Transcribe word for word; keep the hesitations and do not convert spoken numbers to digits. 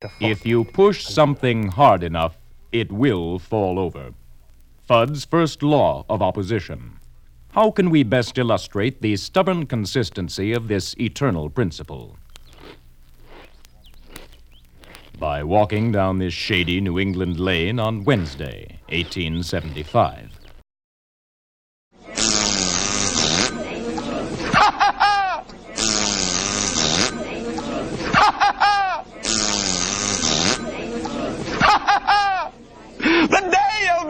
If you push something hard enough, it will fall over. Fudd's first law of opposition. How can we best illustrate the stubborn consistency of this eternal principle? By walking down this shady New England lane on Wednesday, eighteen seventy-five.